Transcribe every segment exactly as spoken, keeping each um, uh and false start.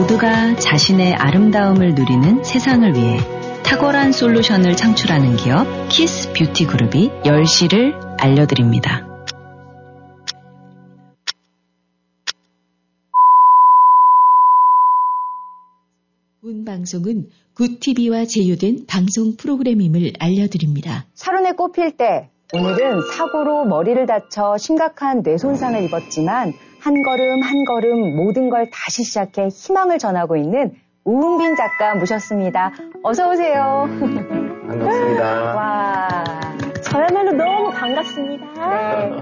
모두가 자신의 아름다움을 누리는 세상을 위해 탁월한 솔루션을 창출하는 기업 키스 뷰티 그룹이 열 시를 알려드립니다. 본 방송은 굿티비와 제휴된 방송 프로그램임을 알려드립니다. 철원에 꼽힐 때 오늘은 사고로 머리를 다쳐 심각한 뇌손상을 입었지만 한 걸음 한 걸음 모든 걸 다시 시작해 희망을 전하고 있는 우은빈 작가 모셨습니다. 어서 오세요. 반갑습니다. 와, 저야말로 너무 반갑습니다. 네.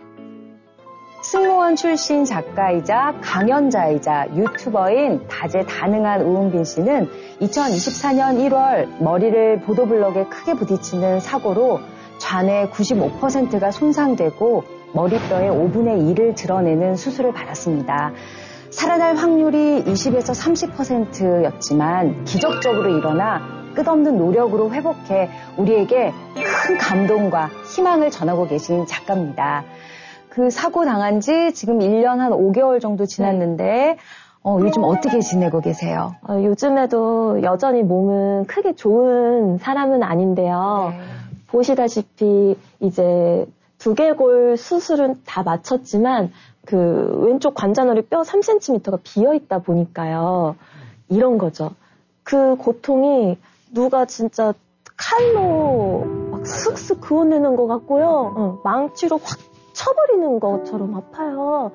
승무원 출신 작가이자 강연자이자 유튜버인 다재다능한 우은빈 씨는 이천이십사 년 일월 머리를 보도블럭에 크게 부딪히는 사고로 좌뇌 구십오 퍼센트가 손상되고 머리뼈의 오분의 일을 드러내는 수술을 받았습니다. 살아날 확률이 이십에서 삼십 퍼센트였지만 기적적으로 일어나 끝없는 노력으로 회복해 우리에게 큰 감동과 희망을 전하고 계신 작가입니다. 그 사고 당한 지 지금 일 년 한 오 개월 정도 지났는데 어, 요즘 어떻게 지내고 계세요? 어, 요즘에도 여전히 몸은 크게 좋은 사람은 아닌데요. 네. 보시다시피 이제 두개골 수술은 다 마쳤지만 그 왼쪽 관자놀이 뼈 삼 센티미터가 비어있다 보니까요. 이런 거죠. 그 고통이 누가 진짜 칼로 막 슥슥 그어내는 것 같고요. 어, 망치로 확 쳐버리는 것처럼 아파요.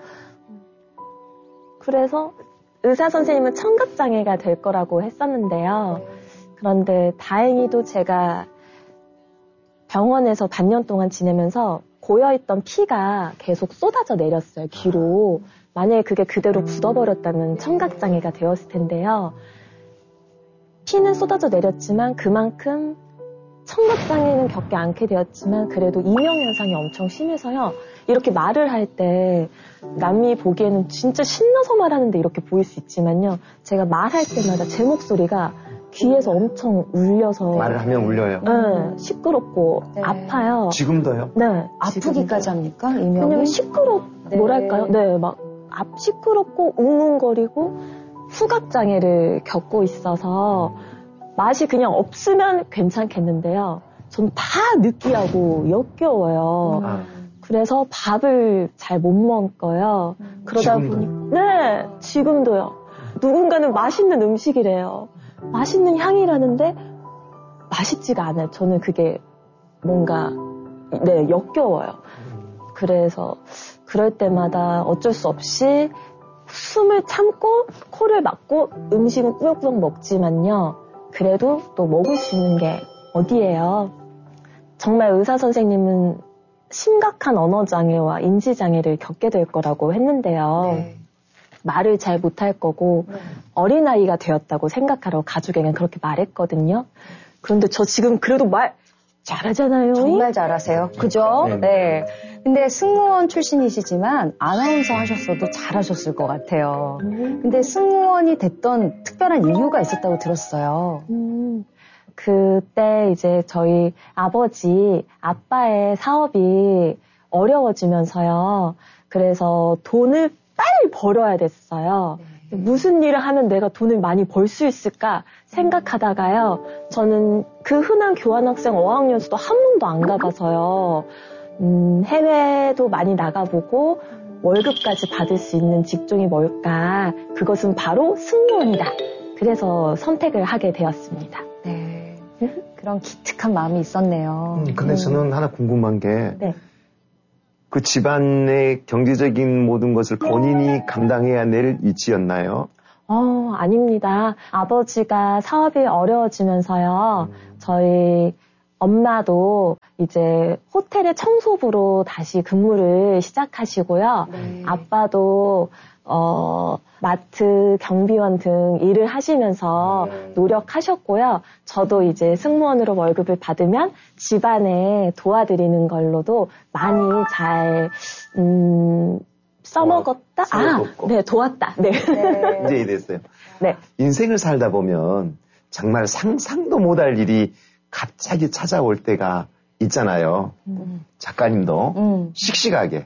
그래서 의사 선생님은 청각장애가 될 거라고 했었는데요. 그런데 다행히도 제가 병원에서 반년 동안 지내면서 고여있던 피가 계속 쏟아져 내렸어요, 귀로. 만약에 그게 그대로 굳어버렸다면 청각장애가 되었을 텐데요. 피는 쏟아져 내렸지만 그만큼 청각장애는 겪지 않게 되었지만 그래도 이명현상이 엄청 심해서요. 이렇게 말을 할 때 남이 보기에는 진짜 신나서 말하는데 이렇게 보일 수 있지만요. 제가 말할 때마다 제 목소리가 귀에서 엄청 울려서 말을 하면 울려요? 네, 시끄럽고 네. 아파요. 지금도요? 네. 아프기까지 합니까? 이명이? 왜냐면 시끄럽, 네. 뭐랄까요? 네, 막 앞 시끄럽고 웅웅거리고 후각장애를 겪고 있어서 맛이 그냥 없으면 괜찮겠는데요. 전 다 느끼하고 역겨워요. 음. 그래서 밥을 잘 못 먹어요. 음. 그러다 보니 네, 지금도요. 누군가는 맛있는 음식이래요. 맛있는 향이라는데 맛있지가 않아요. 저는 그게 뭔가 네, 역겨워요. 그래서 그럴 때마다 어쩔 수 없이 숨을 참고 코를 막고 음식은 꾸역꾸역 먹지만요. 그래도 또 먹을 수 있는 게 어디예요? 정말 의사 선생님은 심각한 언어장애와 인지장애를 겪게 될 거라고 했는데요. 네. 말을 잘 못할 거고 네. 어린아이가 되었다고 생각하라고 가족에겐 그렇게 말했거든요. 그런데 저 지금 그래도 말 잘하잖아요. 정말 잘하세요. 그죠? 네. 네. 근데 승무원 출신이시지만 아나운서 하셨어도 잘하셨을 것 같아요. 음. 근데 승무원이 됐던 특별한 이유가 있었다고 들었어요. 음. 그때 이제 저희 아버지, 아빠의 사업이 어려워지면서요. 그래서 돈을 빨리 벌어야 됐어요. 네. 무슨 일을 하면 내가 돈을 많이 벌 수 있을까 생각하다가요. 저는 그 흔한 교환학생 어학연 수도 한 번도 안 가봐서요. 음, 해외도 많이 나가보고 월급까지 받을 수 있는 직종이 뭘까? 그것은 바로 승무원이다. 그래서 선택을 하게 되었습니다. 네, 그런 기특한 마음이 있었네요. 음, 근데 음. 저는 하나 궁금한 게 네. 그 집안의 경제적인 모든 것을 본인이 감당해야 낼 위치였나요? 어, 아닙니다. 아버지가 사업이 어려워지면서요. 음. 저희 엄마도 이제 호텔의 청소부로 다시 근무를 시작하시고요. 네. 아빠도 어, 마트 경비원 등 일을 하시면서 네. 노력하셨고요. 저도 이제 승무원으로 월급을 받으면 집안에 도와드리는 걸로도 많이 잘 음, 써먹었다? 아, 네, 도왔다. 네. 네. 이제 이랬어요. 네. 인생을 살다 보면 정말 상상도 못할 일이 갑자기 찾아올 때가 있잖아요. 음. 작가님도 음. 씩씩하게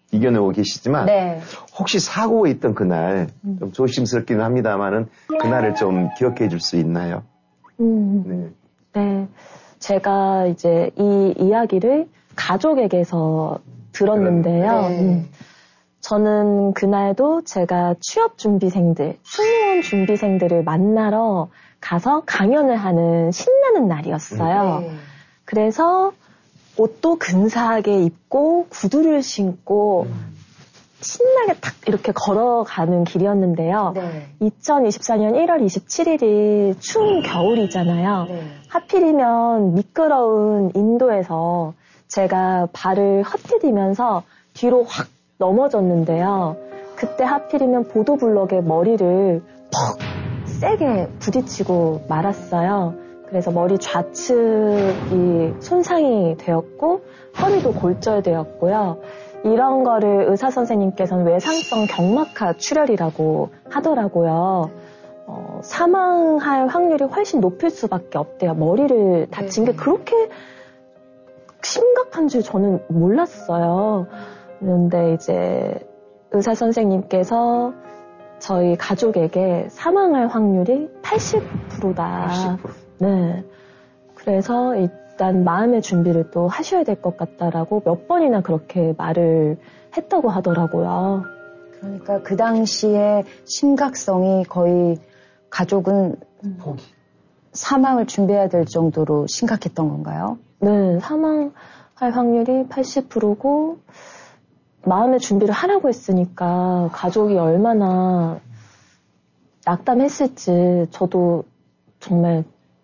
이겨내고 계시지만 네. 혹시 사고가 있던 그날 음. 좀 조심스럽기는 합니다만은 그날을 좀 기억해 줄 수 있나요? 음. 네. 네. 제가 이제 이 이야기를 가족에게서 들었는데요. 네. 음. 저는 그날도 제가 취업 준비생들, 승무원 준비생들을 만나러 가서 강연을 하는 신나는 날이었어요. 네. 그래서 옷도 근사하게 입고 구두를 신고 음. 신나게 탁 이렇게 걸어가는 길이었는데요. 네. 이천이십사 년 일월 이십칠일이 추운 겨울이잖아요. 네. 하필이면 미끄러운 인도에서 제가 발을 헛디디면서 뒤로 확 넘어졌는데요. 그때 하필이면 보도블럭에 머리를 퍽 세게 부딪히고 말았어요. 그래서 머리 좌측이 손상이 되었고 허리도 골절되었고요. 이런 거를 의사 선생님께서는 외상성 경막하 출혈이라고 하더라고요. 어, 사망할 확률이 훨씬 높을 수밖에 없대요. 머리를 다친 게 그렇게 심각한 줄 저는 몰랐어요. 그런데 이제 의사 선생님께서 저희 가족에게 사망할 확률이 팔십 퍼센트다. 팔십 퍼센트. 네. 그래서 일단 마음의 준비를 또 하셔야 될 것 같다라고 몇 번이나 그렇게 말을 했다고 하더라고요. 그러니까 그 당시에 심각성이 거의 가족은 포기. 사망을 준비해야 될 정도로 심각했던 건가요? 네, 사망할 확률이 팔십 퍼센트고 마음의 준비를 하라고 했으니까 가족이 얼마나 낙담했을지 저도 정말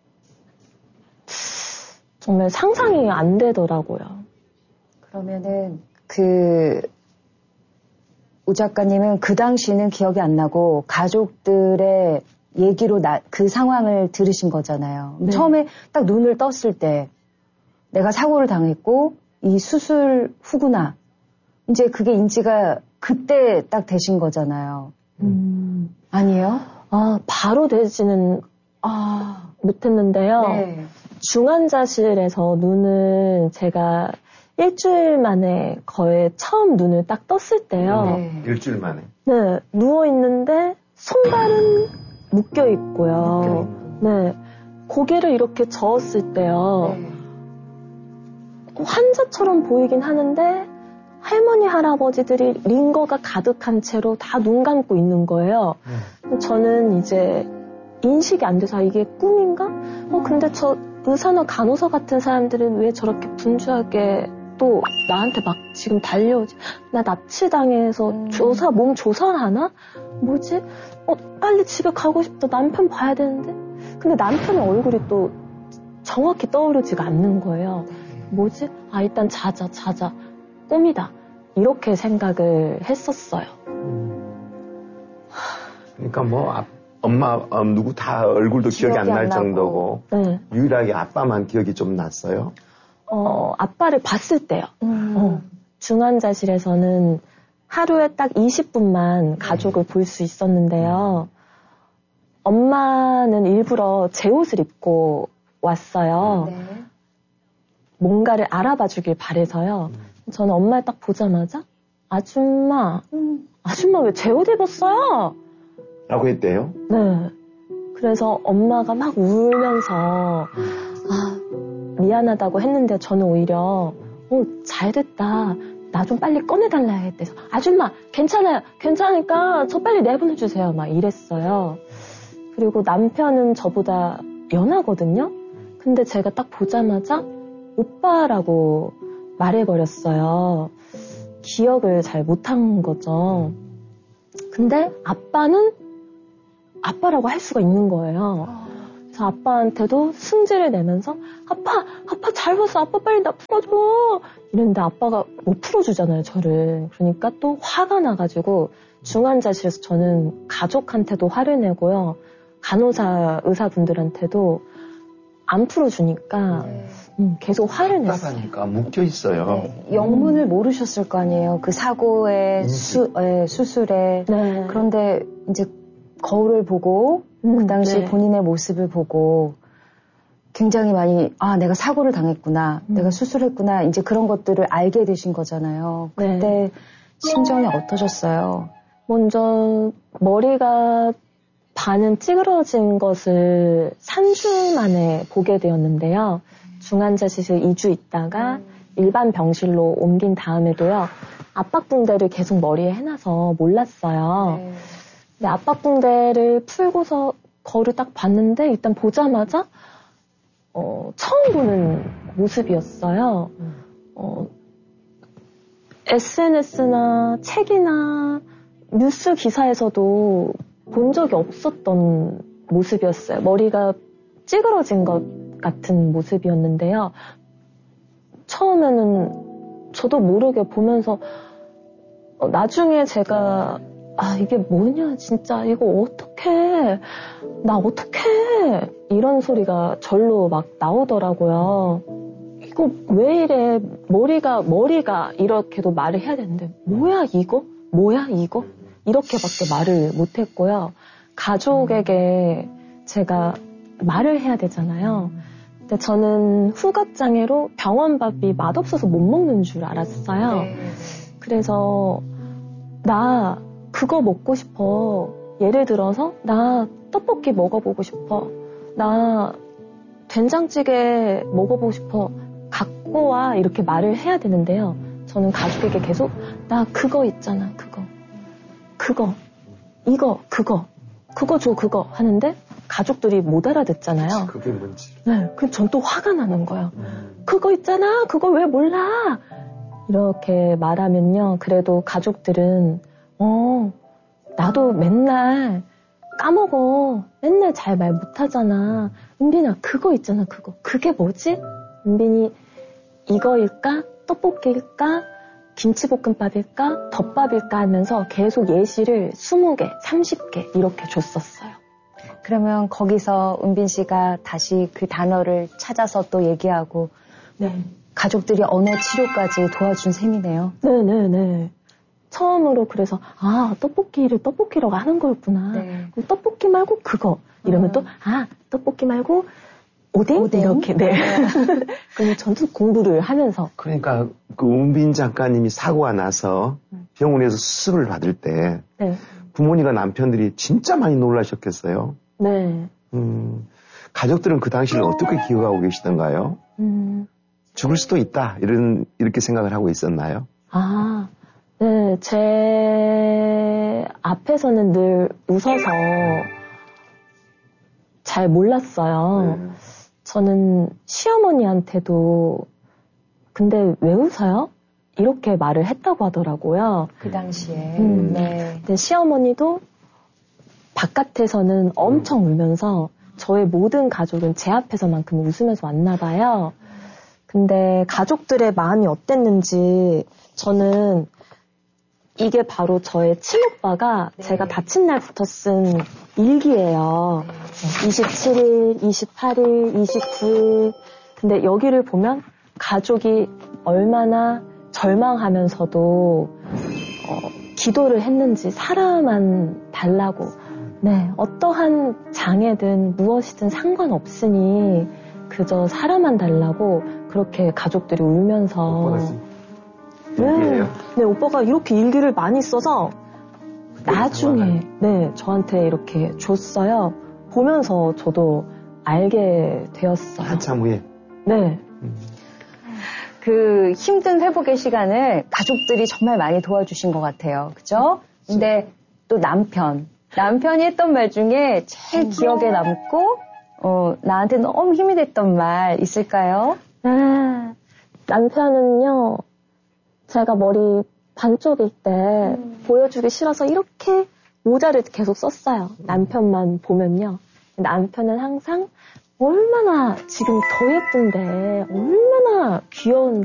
정말 상상이 안 되더라고요. 그러면은 그 우 작가님은 그 당시는 기억이 안 나고 가족들의 얘기로 나, 그 상황을 들으신 거잖아요. 네. 처음에 딱 눈을 떴을 때 내가 사고를 당했고 이 수술 후구나. 이제 그게 인지가 그때 딱 되신 거잖아요. 음, 아니에요? 아, 바로 되지는 아, 못했는데요. 네. 중환자실에서 눈을 제가 일주일 만에 거의 처음 눈을 딱 떴을 때요. 네. 일주일 만에. 네, 누워있는데 손발은 묶여있고요. 네, 고개를 이렇게 저었을 때요. 네. 환자처럼 보이긴 하는데 할머니, 할아버지들이 링거가 가득한 채로 다 눈 감고 있는 거예요. 음. 저는 이제 인식이 안 돼서 아, 이게 꿈인가? 어, 근데 저 의사나 간호사 같은 사람들은 왜 저렇게 분주하게 또 나한테 막 지금 달려오지? 나 납치당해서 음. 조사, 몸 조사하나? 뭐지? 어, 빨리 집에 가고 싶다. 남편 봐야 되는데? 근데 남편의 얼굴이 또 정확히 떠오르지가 않는 거예요. 뭐지? 아, 일단 자자, 자자. 꿈이다. 이렇게 생각을 했었어요. 그러니까 뭐 아, 엄마 어, 누구 다 얼굴도 기억이, 기억이 안 날 안 나고. 정도고 네. 유일하게 아빠만 기억이 좀 났어요. 어, 아빠를 봤을 때요. 음. 어, 중환자실에서는 하루에 딱 이십 분만 가족을 볼 수 있었는데요. 엄마는 일부러 제 옷을 입고 왔어요. 네. 뭔가를 알아봐 주길 바래서요. 저는 엄마를 딱 보자마자 아줌마, 음. 아줌마 왜 제 옷 입었어요? 라고 했대요. 네. 그래서 엄마가 막 울면서 아, 미안하다고 했는데 저는 오히려 어, 잘됐다. 나 좀 빨리 꺼내달라 했대서 아줌마 괜찮아요. 괜찮으니까 저 빨리 내보내주세요. 막 이랬어요. 그리고 남편은 저보다 연하거든요. 근데 제가 딱 보자마자 오빠라고 말해버렸어요. 기억을 잘 못한 거죠. 근데 아빠는 아빠라고 할 수가 있는 거예요. 그래서 아빠한테도 승질을 내면서 아빠, 아빠 잘 봤어. 아빠 빨리 나 풀어줘. 이랬는데 아빠가 못 풀어주잖아요, 저를. 그러니까 또 화가 나가지고 중환자실에서 저는 가족한테도 화를 내고요. 간호사 의사분들한테도 안 풀어주니까 네. 음, 계속 화를 냈어요. 답답하니까 묶여 있어요. 네. 영문을 모르셨을 거 아니에요. 그 사고의 수, 예, 수술에. 네. 그런데 이제 거울을 보고 음, 그 당시 네. 본인의 모습을 보고 굉장히 많이 아 내가 사고를 당했구나. 음. 내가 수술했구나. 이제 그런 것들을 알게 되신 거잖아요. 네. 그때 심정이 어떠셨어요? 먼저 머리가 반은 찌그러진 것을 삼 주 만에 보게 되었는데요. 중환자실에 이 주 있다가 일반 병실로 옮긴 다음에도요. 압박붕대를 계속 머리에 해놔서 몰랐어요. 네. 근데 압박붕대를 풀고서 거울을 딱 봤는데 일단 보자마자 어, 처음 보는 모습이었어요. 어, 에스엔에스나 책이나 뉴스 기사에서도 본 적이 없었던 모습이었어요. 머리가 찌그러진 것 같은 모습이었는데요. 처음에는 저도 모르게 보면서 어, 나중에 제가 아 이게 뭐냐 진짜 이거 어떡해 나 어떡해 이런 소리가 절로 막 나오더라고요. 이거 왜 이래 머리가 머리가 이렇게도 말을 해야 되는데 뭐야 이거 뭐야 이거 이렇게밖에 말을 못했고요. 가족에게 제가 말을 해야 되잖아요. 근데 저는 후각장애로 병원 밥이 맛없어서 못 먹는 줄 알았어요. 네. 그래서 나 그거 먹고 싶어. 예를 들어서 나 떡볶이 먹어보고 싶어. 나 된장찌개 먹어보고 싶어. 갖고 와 이렇게 말을 해야 되는데요. 저는 가족에게 계속 나 그거 있잖아 그거 그거 이거 그거 그거 줘 그거 하는데 가족들이 못 알아듣잖아요. 그게 뭔지. 네, 그럼 전 또 화가 나는 거예요. 그거 있잖아 그걸 왜 몰라 이렇게 말하면요. 그래도 가족들은 어 나도 맨날 까먹어 맨날 잘 말 못하잖아. 은빈아 그거 있잖아 그거 그게 뭐지? 은빈이 이거일까? 떡볶이일까? 김치볶음밥일까? 덮밥일까? 하면서 계속 예시를 스무 개, 삼십 개 이렇게 줬었어요. 그러면 거기서 은빈 씨가 다시 그 단어를 찾아서 또 얘기하고 네. 가족들이 언어 치료까지 도와준 셈이네요. 네네네. 처음으로 그래서 아 떡볶이를 떡볶이라고 하는 거였구나. 네. 그럼 떡볶이 말고 그거 이러면 음. 또 아 떡볶이 말고 오뎅? 오뎅? 이렇게 네. 그럼 전투 공부를 하면서 그러니까 그 은빈 작가님이 사고가 나서 병원에서 수술을 받을 때 네. 부모님과 남편들이 진짜 많이 놀라셨겠어요. 네. 음, 가족들은 그 당시를 어떻게 기억하고 계시던가요? 음. 죽을 수도 있다 이런 이렇게 생각을 하고 있었나요? 아, 네, 제 앞에서는 늘 웃어서 잘 몰랐어요. 네. 저는 시어머니한테도 근데 왜 웃어요? 이렇게 말을 했다고 하더라고요. 그 당시에. 음. 네. 근데 시어머니도 바깥에서는 엄청 울면서 저의 모든 가족은 제 앞에서만큼 웃으면서 왔나 봐요. 근데 가족들의 마음이 어땠는지 저는 이게 바로 저의 친오빠가 네. 제가 다친 날부터 쓴 일기예요. 네. 이십칠 일, 이십팔 일, 이십구 일. 근데 여기를 보면 가족이 얼마나 절망하면서도 어, 기도를 했는지 사람만 달라고. 네, 어떠한 장애든 무엇이든 상관없으니 그저 사람만 달라고 그렇게 가족들이 울면서 일기예요? 네, 오빠가 이렇게 일기를 많이 써서 나중에 상황을. 네 저한테 이렇게 줬어요. 보면서 저도 알게 되었어요. 한참 후에. 네, 그 힘든 회복의 시간을 가족들이 정말 많이 도와주신 것 같아요. 그죠? 근데 또 남편. 남편이 했던 말 중에 제일 기억에 남고, 어, 나한테 너무 힘이 됐던 말 있을까요? 네. 남편은요 제가 머리 반쪽일 때 음. 보여주기 싫어서 이렇게 모자를 계속 썼어요. 남편만 보면요. 남편은 항상 얼마나 지금 더 예쁜데 얼마나 귀여운데